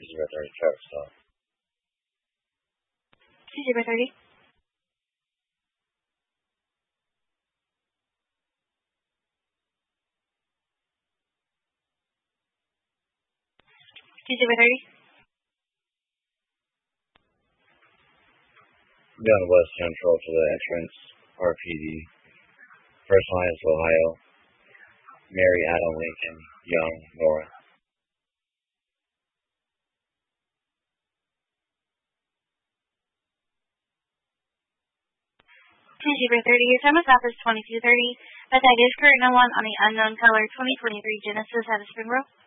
CG by 30 truck stop. CG by 30. CG by 30. Going West Central to the entrance, RPD. First line is Ohio. Mary Adam Lincoln, Young, North. CG by 30. Your time of stop is 22:30. The tag is current no one on the unknown color 2023 Genesis at a Springboro.